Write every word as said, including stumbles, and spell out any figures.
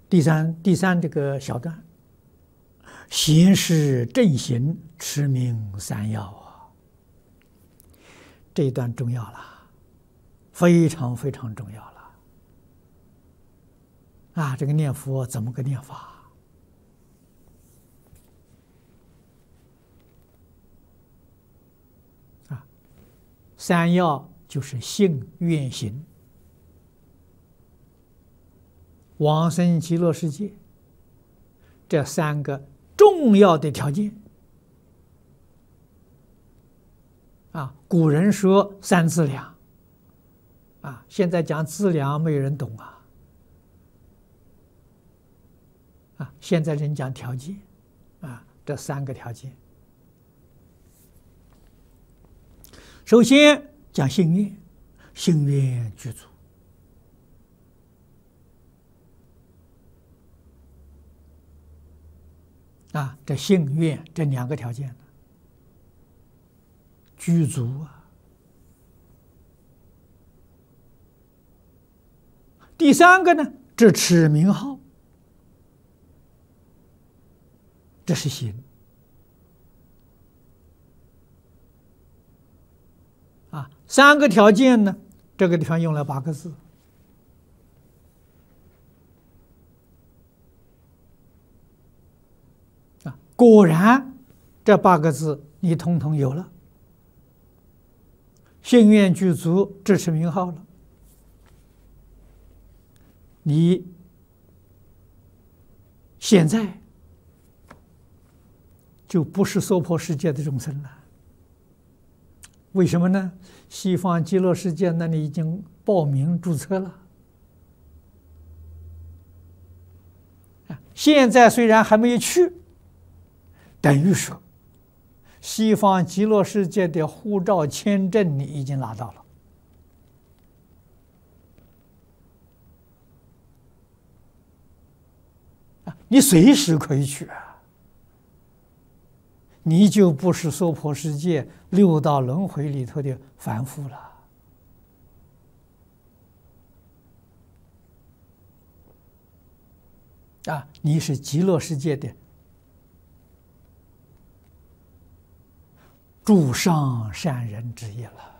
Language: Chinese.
第三第三这个小段，行是正行，持名三要啊。这一段重要了，非常非常重要了啊！这个念佛怎么个念法？啊，三要就是信愿行。往生极乐世界，这三个重要的条件啊，古人说三资粮啊，现在讲资粮没有人懂啊，啊，现在人讲条件啊，这三个条件，首先讲信愿，信愿具足。啊，这信愿这两个条件呢，具足啊。第三个呢，这持名号，这是行啊。三个条件呢，这个地方用了八个字。果然，这八个字你统统有了，信愿具足，支持名号了，你现在就不是娑婆世界的众生了。为什么呢？西方极乐世界那里已经报名注册了，现在虽然还没有去。等于说，西方极乐世界的护照、签证你已经拿到了啊，你随时可以去啊，你就不是娑婆世界六道轮回里头的凡夫了啊，你是极乐世界的诸上善人之一了。